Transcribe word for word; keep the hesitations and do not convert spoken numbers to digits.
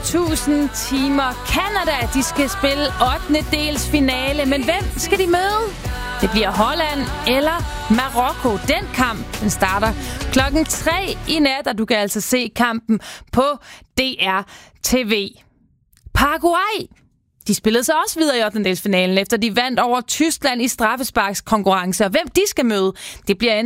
tusind timer. Canada, de skal spille ottende dels finale, men hvem skal de møde? Det bliver Holland eller Marokko. Den kamp, den starter klokken tre i nat, og du kan altså se kampen på D R T V. Paraguay, de spillede sig også videre i ottende dels finalen, efter de vandt over Tyskland i straffesparkskonkurrence. Og hvem de skal møde, det bliver